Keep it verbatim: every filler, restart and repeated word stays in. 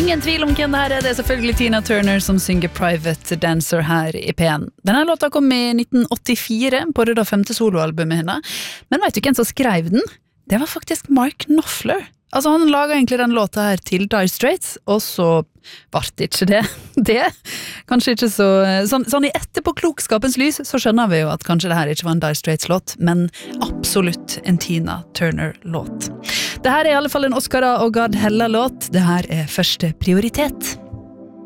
Ingen tvil om hvem det her er, det er selvfølgelig Tina Turner som synger Private Dancer her i P en. Denne låta kom i nitten åttifire på det da femte soloalbumet henne, men vet du hvem som skrev den? Det var faktisk Mark Knopfler. Altså han laget egentlig den låta her til Dire Straits, og så var det ikke det. Det, kanskje ikke så... Sånn, sånn i etterpåklokskapens lys, så skjønner vi jo at kanskje det her ikke var en Dire Straits-låt, men absolutt en Tina Turner-låt. Det her er i alle fall en Oscar og God Hella-låt. Det her er første prioritet.